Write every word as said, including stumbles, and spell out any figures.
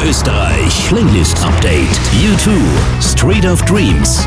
Österreich Playlist Update. U zwei Street of Dreams.